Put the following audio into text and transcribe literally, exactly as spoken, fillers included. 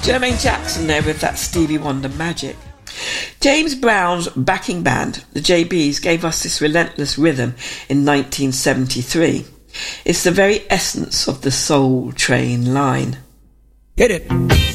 Jermaine Jackson there with that Stevie Wonder magic. James Brown's backing band, the J Bs, gave us this relentless rhythm in nineteen seventy-three. It's the very essence of the Soul Train line. Hit it.